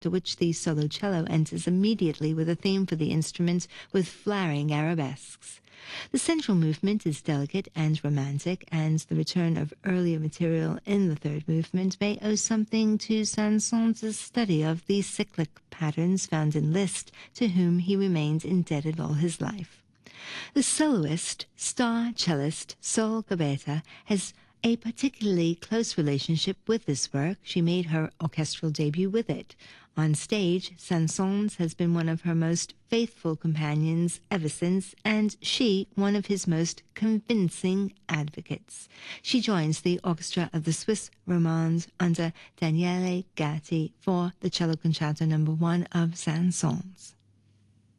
after which the solo cello enters immediately with a theme for the instrument with flaring arabesques. The central movement is delicate and romantic, and the return of earlier material in the third movement may owe something to Saint-Saëns' study of the cyclic patterns found in Liszt, to whom he remained indebted all his life. The soloist, star cellist Sol Gabetta has a particularly close relationship with this work. She made her orchestral debut with it. On stage, Saint-Saëns has been one of her most faithful companions ever since, and she one of his most convincing advocates. She joins the orchestra of the Swiss Romands under Daniele Gatti for the Cello Concerto No. 1 of Saint-Saëns.